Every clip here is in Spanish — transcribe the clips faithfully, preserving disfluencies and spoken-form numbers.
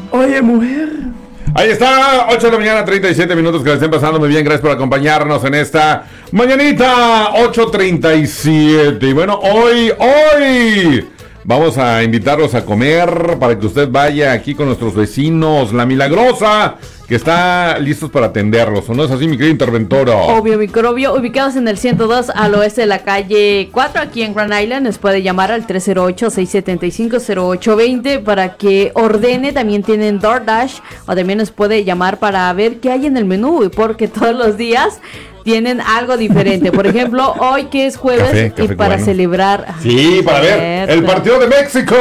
Oye, mujer. Ahí está, ocho de la mañana, treinta y siete minutos, que la estén pasando muy bien. Gracias por acompañarnos en esta mañanita, ocho treinta y siete. Y bueno, hoy, hoy vamos a invitarlos a comer para que usted vaya aquí con nuestros vecinos, La Milagrosa, que está listos para atenderlos. ¿O no es así, mi querido interventora? Obvio, microbio, ubicados en el ciento dos al oeste de la calle cuatro, aquí en Grand Island. Les puede llamar al tres cero ocho, seis siete cinco, cero ocho dos cero para que ordene. También tienen DoorDash, o también nos puede llamar para ver qué hay en el menú, porque todos los días tienen algo diferente. Por ejemplo, hoy que es jueves, Café, café y para cubano. celebrar... Sí, para ver el partido de México.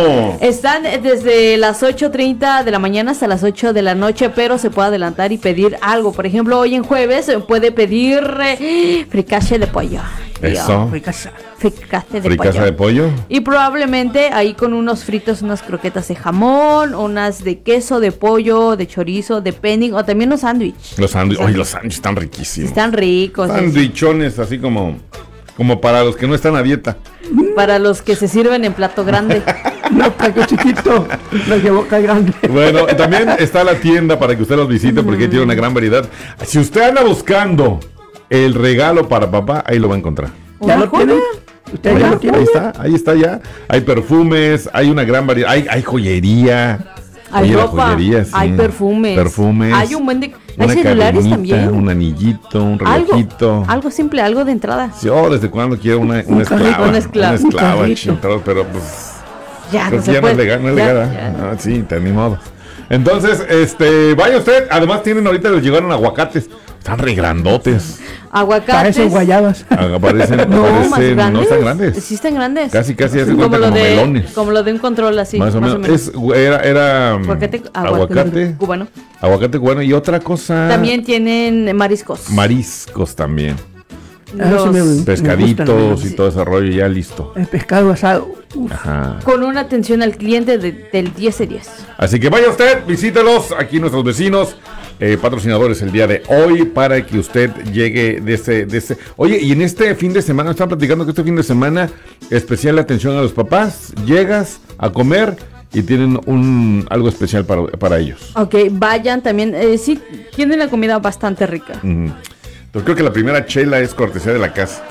Están desde las ocho treinta de la mañana hasta las ocho de la noche, pero se puede adelantar y pedir algo. Por ejemplo, hoy en jueves puede pedir eh, fricassé de pollo. Eso. Fricassé de Fricasa pollo. de pollo. Y probablemente ahí con unos fritos, unas croquetas de jamón, unas de queso, de pollo, de chorizo, de penning, o también unos sándwiches. Los sándwiches, oye, los sándwiches están riquísimos. Están ricos. Sándwichones, así como, como para los que no están a dieta. Para los que se sirven en plato grande. No, taco chiquito, no que boca grande. Bueno, también está la tienda para que usted los visite, porque tiene una gran variedad. Si usted anda buscando el regalo para papá, ahí lo va a encontrar. ¿Ya lo tienen? ¿Usted ya Ahí, lo tiene? ahí está, ahí está ya. Hay perfumes, hay una gran variedad, hay, hay joyería. Hay Oye, la ropa, joyería, sí. hay perfumes. Perfumes. Hay un buen de... Hay Una celulares cadenita, también. un anillito, un Algo, relojito. algo simple, algo de entrada. Yo desde cuando quiero una, una Un carrito, esclava. una esclava. Una esclava, Un carrito. chingado, pero pues... Ya, Creo no que se ya puede. no es legal, no es Ya, legal. ya. Ah, sí, te ni modo. Entonces, este, vaya usted. Además tienen ahorita, les llegaron aguacates. Están re grandotes. Aguacates. Parecen guayabas. Ah, Parecen, No, parecen- más grandes. no están grandes. Sí están grandes. Casi, casi hace como cuenta lo como de, melones. Como lo de un control así. más o menos. Es, era, era mm, Aguacate, aguacate, aguacate cubano. aguacate cubano y otra cosa. También tienen mariscos. Mariscos también. Eso sí me- Los- Pescaditos me gustan, y todo ese rollo ya listo. El pescado asado. Uf. Ajá. Con una atención al cliente de- del diez de diez. Así que vaya usted, visítelos, aquí nuestros vecinos, eh, patrocinadores el día de hoy, para que usted llegue de ese, de ese. Oye, y en este fin de semana, están platicando que este fin de semana, especial atención a los papás, llegas a comer y tienen un algo especial para, para ellos. Ok, vayan también. Eh, sí, tienen la comida bastante rica. Mm. Entonces creo que la primera chela es cortesía de la casa.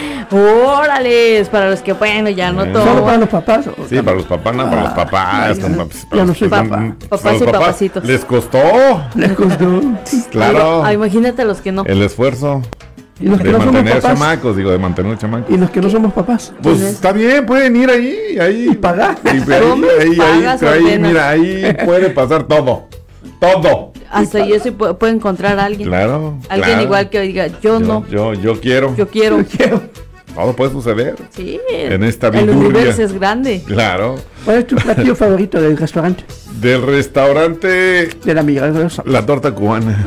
Órale, para los que, bueno, ya no Eh. todo. Solo para los papás. ¿o? Sí, para los papás, no, para los papás. ya, con- ya para no los- soy para- papá. para Papás los y papás. papacitos. Les costó Les costó. claro, Ah, imagínate a los que no. el esfuerzo Y los que de no somos mantener papás. chamacos, digo, de mantener chamacos. Y los que no somos papás. Pues Entonces- está bien, pueden ir ahí, ahí. Y pagar. Y ahí, Comes, ahí, ahí, pagas, ahí, ordenas. mira, ahí puede pasar todo. Todo. Hasta yo sí puedo, puedo encontrar a alguien. Claro. Alguien claro. igual que diga, yo, no, Yo, yo quiero. yo quiero. Todo puede suceder. Sí, En esta el vidurria. universo es grande. Claro. ¿Cuál es tu platillo favorito del restaurante? Del restaurante De la milagrosa. La Torta Cubana.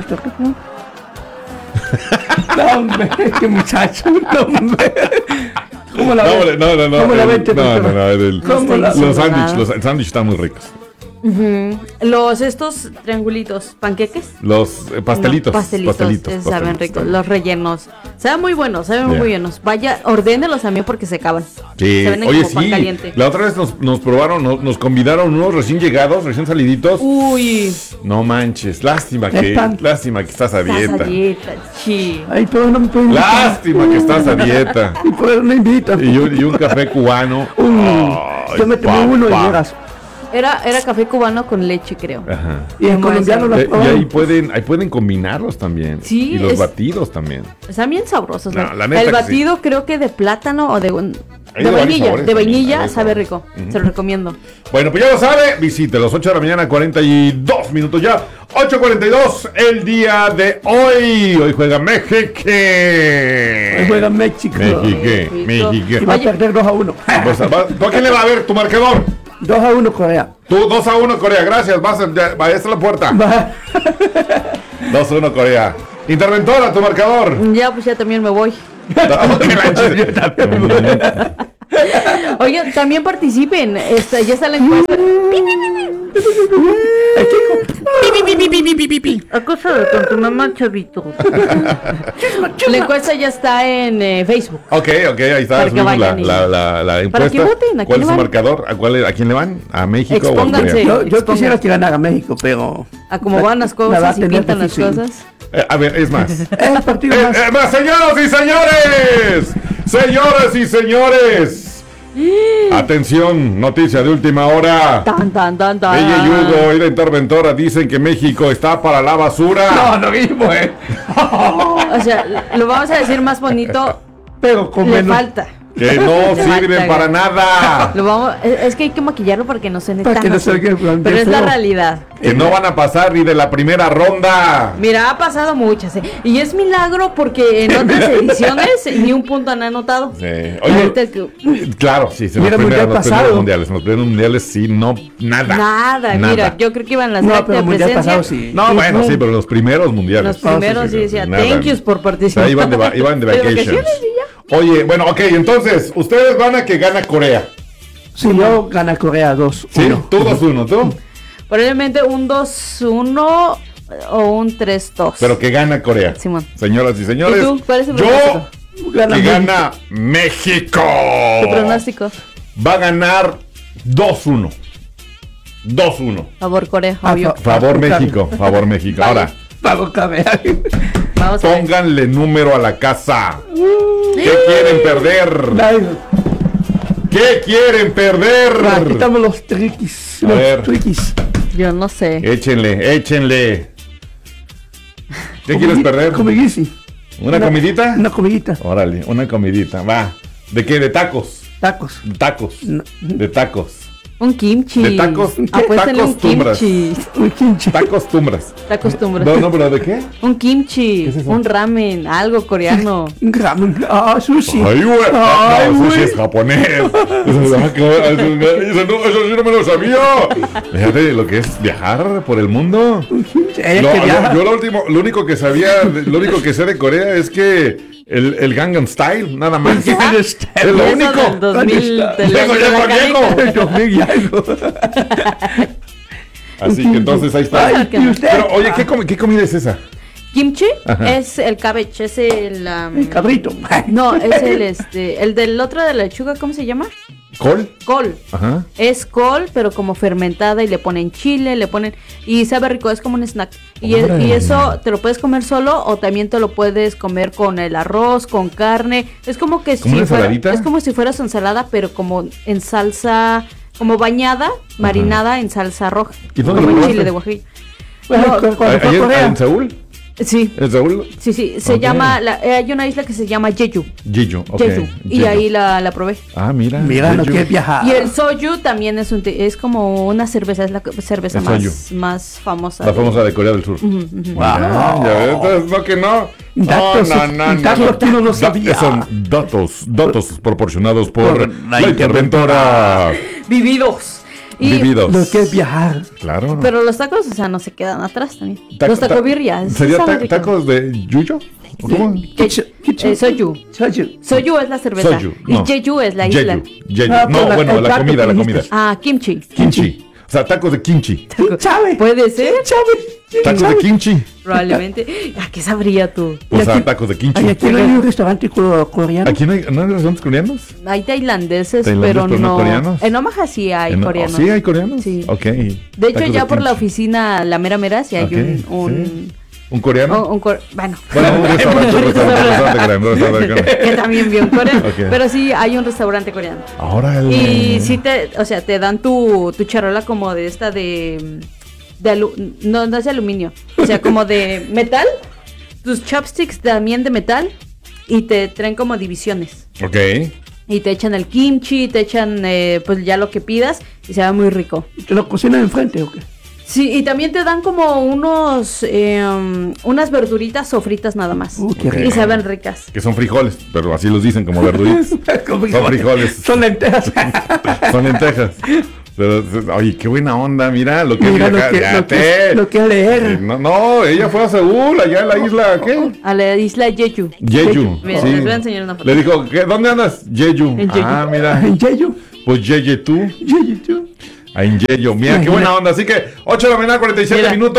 No, hombre, qué muchacho. No, hombre. ¿Cómo la No, ves? hombre, no, no, no. ¿Cómo la el- vete, No, no, doctora? no. el- ¿Cómo la- Los Salgado. sándwiches, los sándwiches están muy ricos. Ujú. Los estos triangulitos, panqueques. Los eh, pastelitos. No, pastelitos, pastelitos, eh, saben pastelitos ricos. también. Los rellenos. Saben muy buenos, saben Yeah. muy buenos. Vaya, ordénelos también porque se acaban. Sí, Se venden oye, como pan sí. caliente. La otra vez nos, nos probaron, nos, nos convidaron unos recién llegados, recién saliditos. Uy, No manches, lástima Es que, pan. lástima que estás a estás dieta. a dieta, chi. Ay, pero no me pueden invitar. Lástima que estás a dieta. Y por eso no invitan. Y un, y un café cubano. Mm, Ay, yo me tomé papá. uno y llegas. Era, era café cubano con leche, creo. Ajá. Y en ¿Cómo colombiano es? lo Eh, y probaron. ahí pueden, ahí pueden combinarlos también. Sí, Y los es- batidos también. Están bien sabrosos. No, ¿no? la neta El que batido creo que de plátano o de, un- Hay de de varios vainilla. sabores De también, vainilla varios sabe sabores. rico. Ujú. Se lo recomiendo. Bueno, pues ya lo sabe, visite los ocho de la mañana, cuarenta y dos minutos ya. ocho cuarenta y dos el día de hoy. Hoy juega México. Hoy juega México. México, Y México. va a Oye. perder dos a uno. Pues, va- ¿tú a quién le va a ver tu marcador? dos a uno Corea. Tú, dos a uno Corea, gracias. Vas a, ya, va, esta es la puerta. Va. dos a uno Corea. Interventora, tu marcador. Ya, pues ya también me voy. No, que la chis- Oigan, también participen. Esta, ya está la encuesta. Acósalo con tu mamá, chavito. La encuesta ya está en eh, Facebook. Ok, ok, ahí está. Para que subimos la, vayan y- la, la, la encuesta. Para que voten, ¿a quién ¿Cuál le es su van? marcador? ¿A, cuál, ¿A quién le van? ¿A México o a Expónganse. Corea? Yo, yo Exponga. quisiera que ganara México, pero... A cómo van las la va a cosas y tener pintan las difícil. cosas. Eh, a ver, es más. Es el partido Eh, más... eh, más, señoras y señores, señoras y señores, atención, noticia de última hora. Tan, tan, tan, tan. Ella y Hugo y la interventora dicen que México está para la basura. No, no mismo, eh. O sea, lo vamos a decir más bonito. Pero con Le menos... falta. Que no Le sirven falta, para güey. nada. Lo vamos, es, es que hay que maquillarlo para que no suene Para tan que no así. salga en plan de Pero es la feo. realidad. Que no van a pasar ni de la primera ronda. Mira, ha pasado muchas, ¿eh? Y es milagro porque en otras ediciones ni un punto han anotado. Sí. Ahorita Oye, que- claro, sí, se nos Mira, primeros, mundial los primeros pasado. mundiales. En los primeros mundiales sí, no, nada. Nada, mira, yo creo que iban las No, actas pero de el mundial presencia. pasado sí. No, y bueno, pum, sí, pero los primeros mundiales. Los primeros sí decía, Nada. thank yous por O participar. sea, iban de, va- iban de De vacations. vacaciones y ya. Oye, bueno, ok, entonces, ustedes van a que gana Corea. Si yo gana Corea dos ¿Sí? uno. Tú dos uno, tú. Probablemente un dos uno o un tres dos. Pero que gana Corea. Simón. Señoras y señores. ¿Y tú? ¿Cuál es el yo pronóstico? Gana que México. gana México. ¿Tu pronóstico? Va a ganar dos uno. dos uno. Favor Corea, Ah, obvio. fa- Favor Claro. México, favor México. Ahora, Vamos, Corea. Vamos a ver. pónganle número a la casa. ¿Qué quieren perder? Dale. ¿Qué quieren Va, perder? quitamos los triquis. A Los ver. triquis. Yo no sé. Échenle, échenle. ¿Qué quieres perder? Comidisi. ¿Una Una- comidita? Una comidita. Órale, una comidita. Va. ¿De qué? ¿De tacos? Tacos. De tacos. No. De tacos. Un kimchi. De tacos- Apuéstale un tacos tumbras. kimchi. Un kimchi. Tacos tumbras. Te acostumbras. No, no, pero ¿de qué? Un kimchi. ¿Qué es eso? Un ramen. Algo coreano. Un ramen. Ah, sushi. Ay, güey. Ay, No, sushi güey. es japonés. Eso, ah, qué- eso no, eso sí no me lo sabía. Fíjate lo que es viajar por el mundo. Un kimchi. Ella No, que yo, viaja. yo lo último, lo único que sabía, lo único que sé de Corea es que el, el Gangnam Style, nada más. Gangnam Es Style. lo Y eso único. del dos mil, del Llego, de llego, la llego. canita. El dos mil y algo. Así que entonces ahí está. Ay, ¿y usted? Pero oye, ¿qué, comi- qué comida es esa? Kimchi Ajá. es el cabbage, es el... um, El cabrito. no, es el este, el del otro de la lechuga, ¿cómo se llama? ¿Col? Col. Ajá. Es col, pero como fermentada y le ponen chile, le ponen... Y sabe rico, es como un snack. Y, es- Órale. y eso te lo puedes comer solo o también te lo puedes comer con el arroz, con carne. Es como que ¿Como si una fuera, ensaladita? es como si fuera su ensalada, pero como en salsa, como bañada, marinada en salsa roja. ¿Y dónde como lo en chile probaste? de guajillo. Bueno, No, cu- cuando fue a ¿Allá en- Corea. en Seúl? Sí, ¿En Seúl? sí, sí. Se Ok. llama, la- eh, hay una isla que se llama Jeju. Jeju, ok. Jeju. Y Jeju. ahí la, la probé. Ah, mira. Mira, no Jeju. quiere viajar. Y el soju también es un te- es como una cerveza, es la co- cerveza El más, soju. más famosa. La de- famosa de Corea del Sur. Ujú, ujú. Mira, ya ves, entonces, no que no. Datos- no, no, no, datos no. que uno no Da- sabía. Son datos, datos proporcionados por, Por la, la interventora. Vividos. Y- Vividos. No quiere viajar. Claro. Pero los tacos, o sea, no se quedan atrás también. Ta- los ta- tacobirrias. ¿Sería saben ta- rico. tacos de yuyo? ¿O ¿Cómo? Que- Kichi- kichi- eh, soju. Soju. Soju es la cerveza. Soju, no. Y Jeju es la isla. Jeju, Jeju. Ah, No, pero la- bueno, el la plato comida, que la comida. dijiste. Ah, kimchi. Kimchi. O sea, tacos de kimchi. ¿Quién sabe? Puede ser, ¿Quién sabe? ¿Quién Tacos de sabe? kimchi. probablemente. ¿A qué sabría tú? O Y sea, aquí- tacos de Ay, kimchi. aquí no hay un restaurante co- coreano. ¿Aquí no hay, no hay restaurantes coreanos? Hay tailandeses, Tailandeses, pero pero no no. coreanos. En Omaha sí hay En- coreanos. ¿Sí hay coreanos? Sí. Ok. De hecho, Tacos ya por la kimchi. oficina, la mera mera, sí hay Ok, un. un sí. ¿Un coreano? un- un cor- bueno. Bueno, un restaurante, un restaurante, un restaurante coreano, un restaurante coreano. que también vio en Corea. Ok. Pero sí hay un restaurante coreano. Ahora el... Y sí te, o sea, te dan tu, tu charola como de esta de, de alu- no, no es de aluminio, o sea, como de metal, tus chopsticks también de metal y te traen como divisiones. Ok. Y te echan el kimchi, te echan eh, pues ya lo que pidas y se ve muy rico. ¿Te lo cocinan enfrente o qué? Sí, y también te dan como unos, eh, um, unas verduritas sofritas nada más. Uh, qué Ok. Y saben ricas. Que son frijoles, pero así los dicen como verduritas. Son frijoles. Son lentejas. Son lentejas. Pero, oye, qué buena onda, mira lo que... Mira lo acá- que, ya lo que, te- lo que Eh, leer. No, no, ella fue a Seúl, allá en la isla, ¿qué? A la isla Jeju. Jeju. Mira, sí. les voy a enseñar una foto. Le dijo, ¿qué, ¿dónde andas? Jeju. En Jeju. Ah, mira. En Jeju. Pues Jeju tú. Jeju. Ahí en Jeju. Mira, qué Imagina. buena onda. Así que ocho de la mañana, cuarenta y siete Mira. minutos.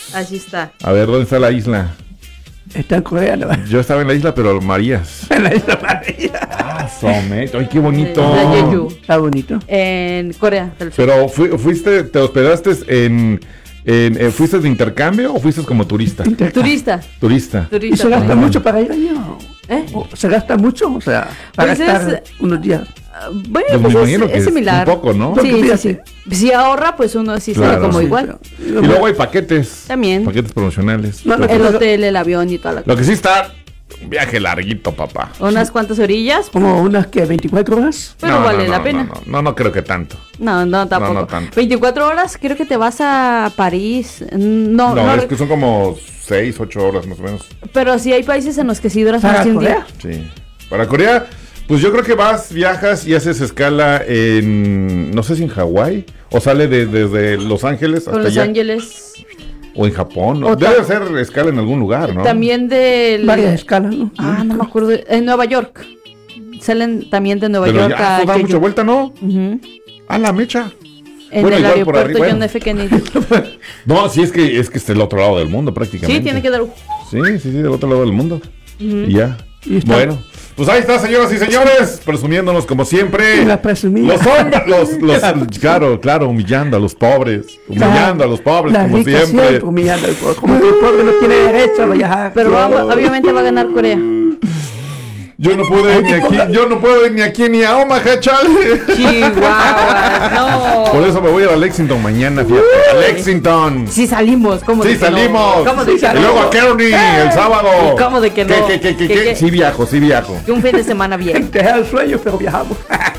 Así está. A ver, ¿dónde está la isla? Está en Corea, ¿no? Yo estaba en la isla, pero Marías. En la isla María. Ah, Somet. Ay, qué bonito. La Jeju. Está bonito. En Corea del Sur. Pero fu- fuiste, te hospedaste en, en, en- ¿fuiste de intercambio o fuiste como turista? Turista. Turista. ¿Y se Turista. gasta también. mucho para ir allá? ¿O- ¿Eh? o ¿Se gasta mucho? O sea, para Pues estar es- unos días. Ah, Bueno, Pues me pues, imagino es, que es es similar. un poco, ¿no? Sí, sí, Fíjate. sí. Si ahorra, pues uno sí Claro. sale como Sí, igual. Y luego hay paquetes. También. Paquetes promocionales. No, no, El hotel, el avión y toda la cosa. Lo que sí está, un viaje larguito, papá. Unas cuantas orillas. Como unas que veinticuatro horas. Pero No, vale no, la no, pena. No, no, no, no creo que tanto. No, no, tampoco. No, no tanto. veinticuatro horas, creo que te vas a París. No, No, no, es re- que son como seis, ocho horas más o menos. pero sí hay países en los que sí duras ¿Para más de un Corea? día. Sí. Para Corea, pues yo creo que vas, viajas y haces escala en, no sé si en Hawái, o sale de- desde Los Ángeles hasta Con Los allá, Ángeles. o en Japón. ¿no? O Debe tam- hacer escala en algún lugar, ¿no? También del... Varias escalas, ¿no? Ah, no me acuerdo. En Nueva York. Salen también de Nueva Pero York ya, a pues da Jeju. mucha vuelta, ¿no? Ujú. A la mecha. En Bueno, el igual por aeropuerto arriba, John bueno. F. Kennedy. No, sí, es que es que está del otro lado del mundo prácticamente. Sí, tiene que dar... Sí, sí, sí, del otro lado del mundo. Y ya. Y está- Bueno, pues ahí está, señoras y señores, presumiéndonos como siempre. La presumida. Los hombres, los, los, claro, claro, humillando a los pobres, humillando a los pobres La como rica siempre. humillando al pobre. Como que el pobre no tiene derecho a viajar. Pero va- obviamente va a ganar Corea. Yo no puedo ir ni aquí, yo no puedo ir ni aquí ni a Omaha, chale. Chihuahua, no. Por eso me voy a ir a Lexington mañana, fíjate. A Lexington. Sí salimos, ¿cómo Sí, de que no? salimos. ¿Cómo de Y que no? luego a Kearney el sábado. ¿Cómo de que no? ¿Qué, qué, qué, qué, ¿Qué, qué? qué? Sí viajo, sí viajo. Que un fin de semana bien. Dejar el sueño, pero viajamos.